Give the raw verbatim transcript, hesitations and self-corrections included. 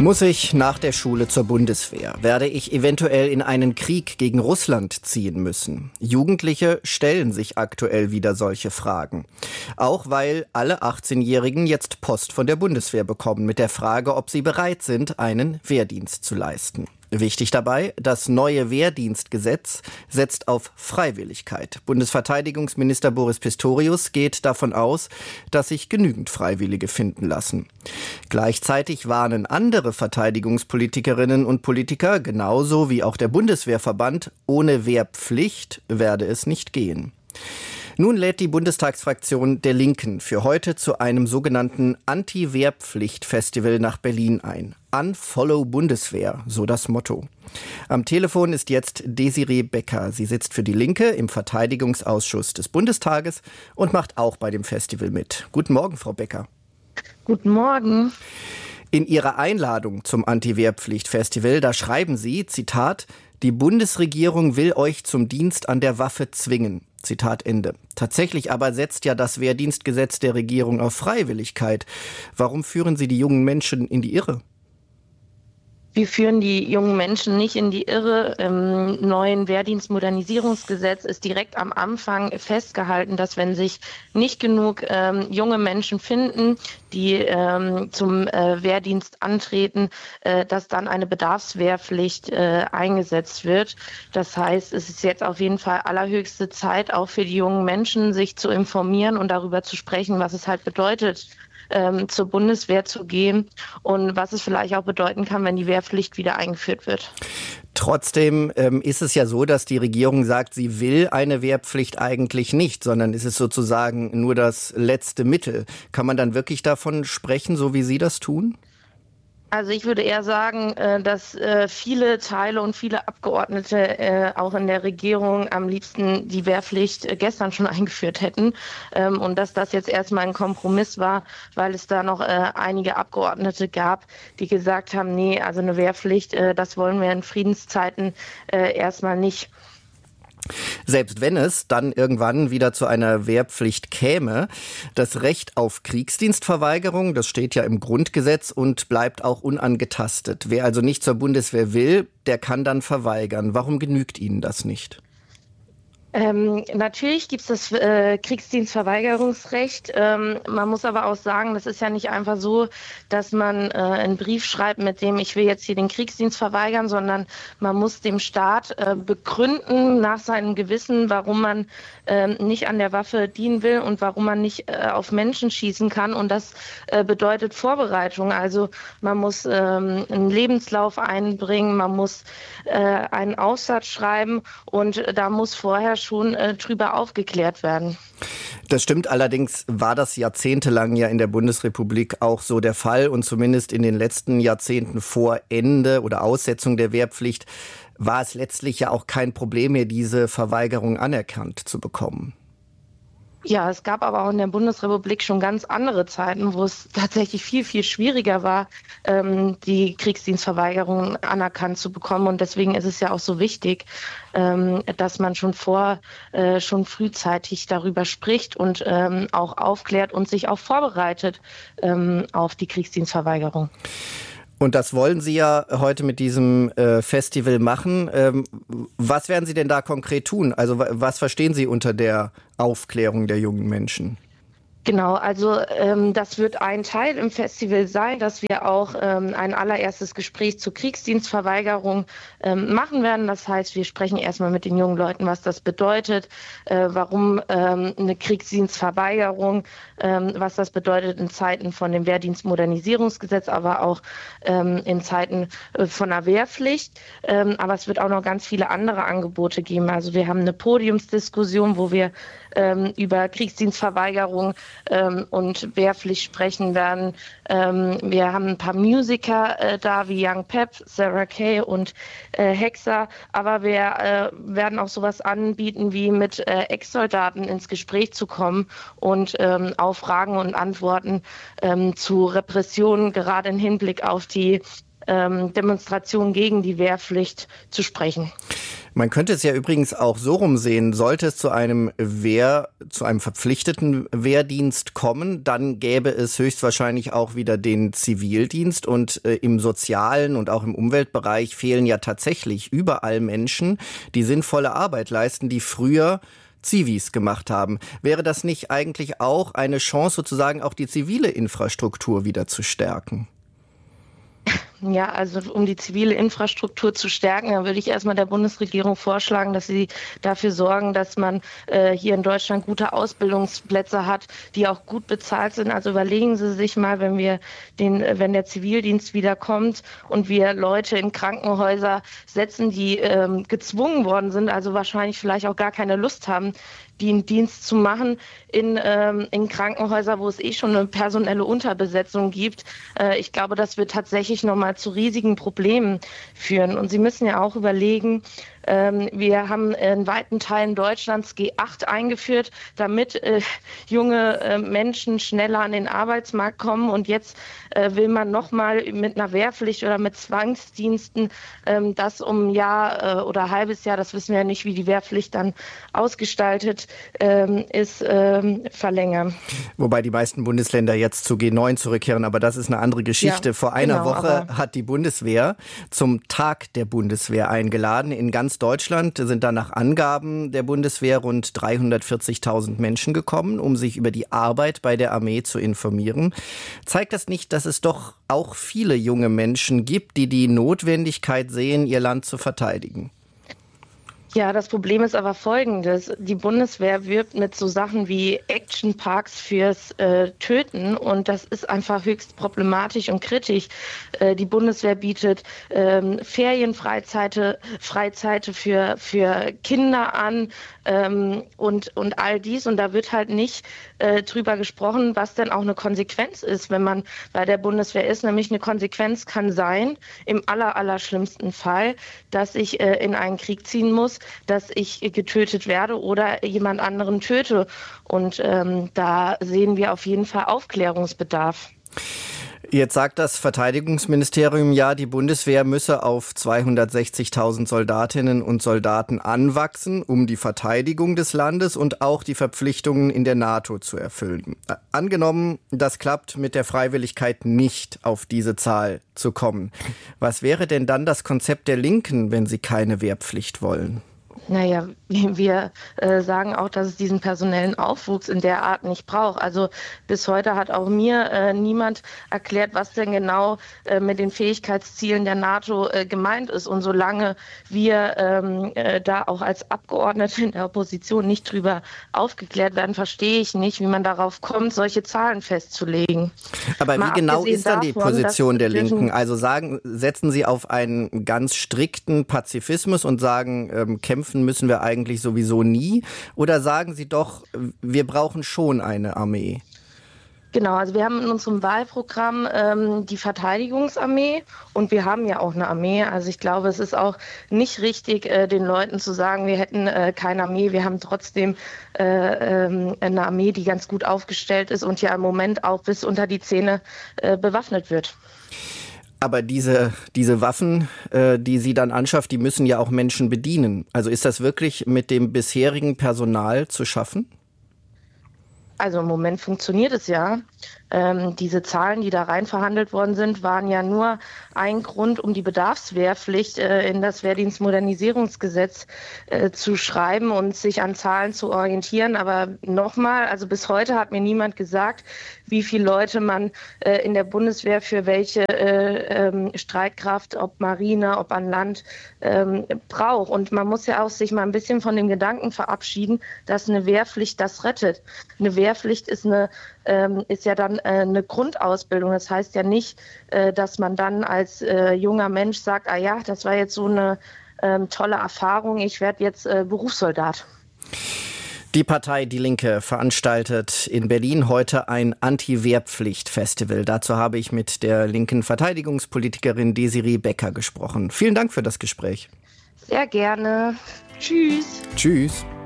Muss ich nach der Schule zur Bundeswehr? Werde ich eventuell in einen Krieg gegen Russland ziehen müssen? Jugendliche stellen sich aktuell wieder solche Fragen. Auch weil alle achtzehnjährigen jetzt Post von der Bundeswehr bekommen mit der Frage, ob sie bereit sind, einen Wehrdienst zu leisten. Wichtig dabei, das neue Wehrdienstgesetz setzt auf Freiwilligkeit. Bundesverteidigungsminister Boris Pistorius geht davon aus, dass sich genügend Freiwillige finden lassen. Gleichzeitig warnen andere Verteidigungspolitikerinnen und Politiker, genauso wie auch der Bundeswehrverband, ohne Wehrpflicht werde es nicht gehen. Nun lädt die Bundestagsfraktion der Linken für heute zu einem sogenannten Anti-Wehrpflicht-Festival nach Berlin ein. Unfollow Bundeswehr, so das Motto. Am Telefon ist jetzt Desiree Becker. Sie sitzt für die Linke im Verteidigungsausschuss des Bundestages und macht auch bei dem Festival mit. Guten Morgen, Frau Becker. Guten Morgen. In Ihrer Einladung zum Anti-Wehrpflicht-Festival, da schreiben Sie, Zitat, die Bundesregierung will euch zum Dienst an der Waffe zwingen. Zitat Ende. Tatsächlich aber setzt ja das Wehrdienstgesetz der Regierung auf Freiwilligkeit. Warum führen Sie die jungen Menschen in die Irre? Wir führen die jungen Menschen nicht in die Irre. Im neuen Wehrdienstmodernisierungsgesetz ist direkt am Anfang festgehalten, dass wenn sich nicht genug ähm, junge Menschen finden, die ähm, zum äh, Wehrdienst antreten, äh, dass dann eine Bedarfswehrpflicht äh, eingesetzt wird. Das heißt, es ist jetzt auf jeden Fall allerhöchste Zeit, auch für die jungen Menschen, sich zu informieren und darüber zu sprechen, was es halt bedeutet, Ähm, zur Bundeswehr zu gehen und was es vielleicht auch bedeuten kann, wenn die Wehrpflicht wieder eingeführt wird. Trotzdem ähm, ist es ja so, dass die Regierung sagt, sie will eine Wehrpflicht eigentlich nicht, sondern es ist sozusagen nur das letzte Mittel. Kann man dann wirklich davon sprechen, so wie Sie das tun? Also ich würde eher sagen, dass viele Teile und viele Abgeordnete auch in der Regierung am liebsten die Wehrpflicht gestern schon eingeführt hätten und dass das jetzt erstmal ein Kompromiss war, weil es da noch einige Abgeordnete gab, die gesagt haben, nee, also eine Wehrpflicht, das wollen wir in Friedenszeiten erstmal nicht. Selbst wenn es dann irgendwann wieder zu einer Wehrpflicht käme, das Recht auf Kriegsdienstverweigerung, das steht ja im Grundgesetz und bleibt auch unangetastet. Wer also nicht zur Bundeswehr will, der kann dann verweigern. Warum genügt Ihnen das nicht? Ähm, natürlich gibt es das äh, Kriegsdienstverweigerungsrecht. Ähm, man muss aber auch sagen, das ist ja nicht einfach so, dass man äh, einen Brief schreibt, mit dem ich will jetzt hier den Kriegsdienst verweigern, sondern man muss dem Staat äh, begründen nach seinem Gewissen, warum man äh, nicht an der Waffe dienen will und warum man nicht äh, auf Menschen schießen kann. Und das äh, bedeutet Vorbereitung. Also man muss ähm, einen Lebenslauf einbringen, man muss äh, einen Aufsatz schreiben und äh, da muss vorher schon äh, drüber aufgeklärt werden. Das stimmt, allerdings war das jahrzehntelang ja in der Bundesrepublik auch so der Fall und zumindest in den letzten Jahrzehnten vor Ende oder Aussetzung der Wehrpflicht war es letztlich ja auch kein Problem mehr, diese Verweigerung anerkannt zu bekommen. Ja, es gab aber auch in der Bundesrepublik schon ganz andere Zeiten, wo es tatsächlich viel, viel schwieriger war, ähm, die Kriegsdienstverweigerung anerkannt zu bekommen. Und deswegen ist es ja auch so wichtig, ähm, dass man schon vor, äh, schon frühzeitig darüber spricht und ähm, auch aufklärt und sich auch vorbereitet ähm, auf die Kriegsdienstverweigerung. Und das wollen Sie ja heute mit diesem äh, Festival machen. Ähm, was werden Sie denn da konkret tun? Also was verstehen Sie unter der Aufklärung der jungen Menschen? Genau, also ähm, das wird ein Teil im Festival sein, dass wir auch ähm, ein allererstes Gespräch zur Kriegsdienstverweigerung ähm, machen werden. Das heißt, wir sprechen erstmal mit den jungen Leuten, was das bedeutet, äh, warum ähm, eine Kriegsdienstverweigerung, ähm, was das bedeutet in Zeiten von dem Wehrdienstmodernisierungsgesetz, aber auch ähm, in Zeiten äh, von einer Wehrpflicht. Ähm, aber es wird auch noch ganz viele andere Angebote geben. Also wir haben eine Podiumsdiskussion, wo wir ähm, über Kriegsdienstverweigerung ähm, und Wehrpflicht sprechen werden. Ähm, wir haben ein paar Musiker äh, da, wie Young Pep, Sarah Kay und äh, Hexer, aber wir äh, werden auch sowas anbieten, wie mit äh, Ex-Soldaten ins Gespräch zu kommen und ähm, auf Fragen und Antworten ähm, zu Repressionen, gerade im Hinblick auf die ähm, Demonstrationen gegen die Wehrpflicht zu sprechen. Man könnte es ja übrigens auch so rumsehen, sollte es zu einem Wehr, zu einem verpflichteten Wehrdienst kommen, dann gäbe es höchstwahrscheinlich auch wieder den Zivildienst und äh, im sozialen und auch im Umweltbereich fehlen ja tatsächlich überall Menschen, die sinnvolle Arbeit leisten, die früher Zivis gemacht haben. Wäre das nicht eigentlich auch eine Chance, sozusagen auch die zivile Infrastruktur wieder zu stärken? Ja, also um die zivile Infrastruktur zu stärken, dann würde ich erstmal der Bundesregierung vorschlagen, dass sie dafür sorgen, dass man äh, hier in Deutschland gute Ausbildungsplätze hat, die auch gut bezahlt sind. Also überlegen Sie sich mal, wenn wir den, wenn der Zivildienst wieder kommt und wir Leute in Krankenhäuser setzen, die ähm, gezwungen worden sind, also wahrscheinlich vielleicht auch gar keine Lust haben, den Dienst zu machen in, ähm, in Krankenhäusern, wo es eh schon eine personelle Unterbesetzung gibt. Äh, ich glaube, das wird tatsächlich nochmal zu riesigen Problemen führen. Und Sie müssen ja auch überlegen, ähm, wir haben in weiten Teilen Deutschlands G acht eingeführt, damit äh, junge äh, Menschen schneller an den Arbeitsmarkt kommen. Und jetzt äh, will man nochmal mit einer Wehrpflicht oder mit Zwangsdiensten ähm, das um ein Jahr äh, oder ein halbes Jahr, das wissen wir ja nicht, wie die Wehrpflicht dann ausgestaltet ähm, ist, ähm, verlängern. Wobei die meisten Bundesländer jetzt zu G neun zurückkehren, aber das ist eine andere Geschichte. Ja, Vor einer genau, Woche hat die Bundeswehr zum Tag der Bundeswehr eingeladen. In ganz Deutschland sind da nach Angaben der Bundeswehr rund dreihundertvierzigtausend Menschen gekommen, um sich über die Arbeit bei der Armee zu informieren. Zeigt das nicht, dass es doch auch viele junge Menschen gibt, die die Notwendigkeit sehen, ihr Land zu verteidigen? Ja, das Problem ist aber folgendes. Die Bundeswehr wirbt mit so Sachen wie Actionparks fürs äh, Töten und das ist einfach höchst problematisch und kritisch. Äh, die Bundeswehr bietet ähm, Ferienfreizeite Freizeite für, für Kinder an ähm, und, und all dies. Und da wird halt nicht äh, drüber gesprochen, was denn auch eine Konsequenz ist, wenn man bei der Bundeswehr ist. Nämlich eine Konsequenz kann sein, im aller, aller schlimmsten Fall, dass ich äh, in einen Krieg ziehen muss, dass ich getötet werde oder jemand anderen töte. Und ähm, da sehen wir auf jeden Fall Aufklärungsbedarf. Jetzt sagt das Verteidigungsministerium ja, die Bundeswehr müsse auf zweihundertsechzigtausend Soldatinnen und Soldaten anwachsen, um die Verteidigung des Landes und auch die Verpflichtungen in der NATO zu erfüllen. Angenommen, das klappt mit der Freiwilligkeit nicht, auf diese Zahl zu kommen. Was wäre denn dann das Konzept der Linken, wenn sie keine Wehrpflicht wollen? Naja, wir äh, sagen auch, dass es diesen personellen Aufwuchs in der Art nicht braucht. Also bis heute hat auch mir äh, niemand erklärt, was denn genau äh, mit den Fähigkeitszielen der NATO äh, gemeint ist. Und solange wir ähm, äh, da auch als Abgeordnete in der Opposition nicht drüber aufgeklärt werden, verstehe ich nicht, wie man darauf kommt, solche Zahlen festzulegen. Aber Mal wie genau ist dann die davon, Position der Linken? Also sagen, setzen Sie auf einen ganz strikten Pazifismus und sagen, ähm, kämpfen müssen wir eigentlich sowieso nie? Oder sagen Sie doch, wir brauchen schon eine Armee? Genau, also wir haben in unserem Wahlprogramm ähm, die Verteidigungsarmee und wir haben ja auch eine Armee. Also ich glaube, es ist auch nicht richtig, äh, den Leuten zu sagen, wir hätten äh, keine Armee. Wir haben trotzdem äh, ähm, eine Armee, die ganz gut aufgestellt ist und ja im Moment auch bis unter die Zähne äh, bewaffnet wird. Aber diese, diese Waffen, äh, die sie dann anschafft, die müssen ja auch Menschen bedienen. Also ist das wirklich mit dem bisherigen Personal zu schaffen? Also im Moment funktioniert es ja. Ähm, diese Zahlen, die da rein verhandelt worden sind, waren ja nur ein Grund, um die Bedarfswehrpflicht äh, in das Wehrdienstmodernisierungsgesetz äh, zu schreiben und sich an Zahlen zu orientieren. Aber nochmal, also bis heute hat mir niemand gesagt, wie viele Leute man äh, in der Bundeswehr für welche äh, ähm, Streitkraft, ob Marine, ob an Land, ähm, braucht. Und man muss ja auch sich mal ein bisschen von dem Gedanken verabschieden, dass eine Wehrpflicht das rettet. Eine Wehrpflicht ist eine ähm, ist ja dann äh, eine Grundausbildung. Das heißt ja nicht, äh, dass man dann als äh, junger Mensch sagt, ah ja, das war jetzt so eine ähm, tolle Erfahrung, ich werde jetzt äh, Berufssoldat. Die Partei Die Linke veranstaltet in Berlin heute ein Anti-Wehrpflicht-Festival. Dazu habe ich mit der linken Verteidigungspolitikerin Desiree Becker gesprochen. Vielen Dank für das Gespräch. Sehr gerne. Tschüss. Tschüss.